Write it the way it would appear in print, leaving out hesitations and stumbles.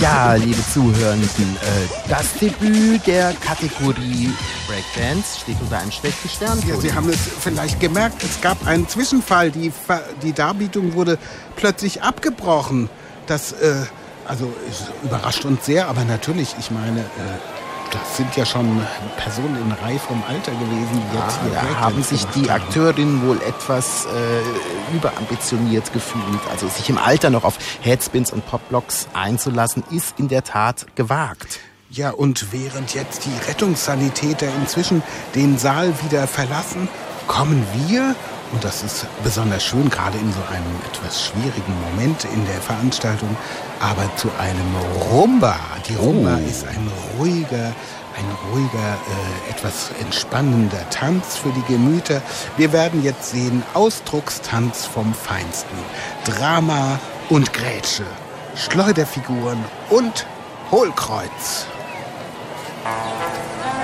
Ja, liebe Zuhörenden, das Debüt der Kategorie Breakdance steht unter einem schlechten Stern. Ja, Sie haben es vielleicht gemerkt, es gab einen Zwischenfall. Die Darbietung wurde plötzlich abgebrochen. Das überrascht uns sehr, aber natürlich, ich meine, das sind ja schon Personen in reifem Alter gewesen, die jetzt hier da haben sich die Akteurinnen wohl etwas überambitioniert gefühlt. Also sich im Alter noch auf Headspins und Popblocks einzulassen, ist in der Tat gewagt. Ja, und während jetzt die Rettungssanitäter inzwischen den Saal wieder verlassen, kommen wir, und das ist besonders schön, gerade in so einem etwas schwierigen Moment in der Veranstaltung, aber zu einem Rumba. Die Rumba ist ein ruhiger, etwas entspannender Tanz für die Gemüter. Wir werden jetzt sehen, Ausdruckstanz vom Feinsten. Drama und Grätsche, Schleuderfiguren und Hohlkreuz.